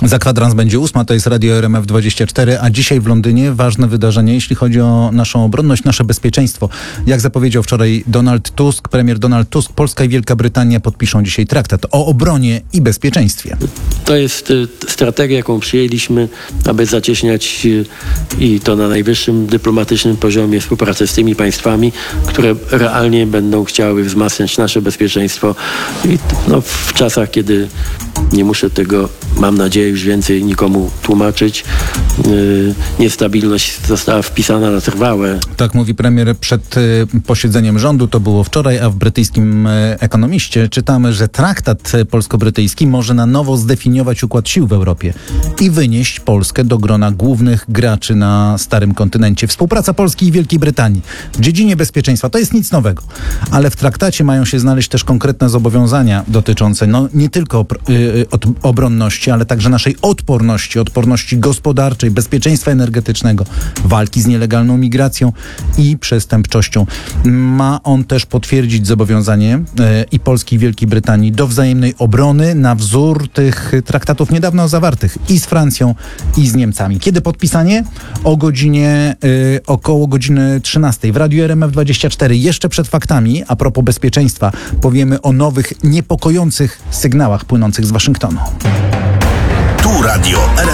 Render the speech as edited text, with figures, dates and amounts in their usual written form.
Za kwadrans będzie 8, to jest Radio RMF24, a dzisiaj w Londynie ważne wydarzenie, jeśli chodzi o naszą obronność, nasze bezpieczeństwo. Jak zapowiedział wczoraj premier Donald Tusk, Polska i Wielka Brytania podpiszą dzisiaj traktat o obronie i bezpieczeństwie. To jest strategia, jaką przyjęliśmy, aby zacieśniać i to na najwyższym dyplomatycznym poziomie współpracę z tymi państwami, które realnie będą chciały wzmacniać nasze bezpieczeństwo. I w czasach, kiedy nie muszę tego, mam nadzieję, już więcej nikomu tłumaczyć, niestabilność została wpisana na trwałe. Tak mówi premier przed posiedzeniem rządu, to było wczoraj, a w brytyjskim Ekonomiście czytamy, że traktat polsko-brytyjski może na nowo zdefiniować układ sił w Europie i wynieść Polskę do grona głównych graczy na starym kontynencie. Współpraca Polski i Wielkiej Brytanii w dziedzinie bezpieczeństwa to jest nic nowego, ale w traktacie mają się znaleźć też konkretne zobowiązania dotyczące nie tylko obronności, ale także naszej odporności gospodarczej, bezpieczeństwa energetycznego, walki z nielegalną migracją i przestępczością. Ma on też potwierdzić zobowiązanie i Polski i Wielkiej Brytanii do wzajemnej obrony na wzór tych traktatów niedawno zawartych i z Francją, i z Niemcami. Kiedy podpisanie? Około godziny 13 w Radiu RMF24. Jeszcze przed faktami, a propos bezpieczeństwa, powiemy o nowych, niepokojących sygnałach płynących z Waszyngtonu. Tu Radio RMF.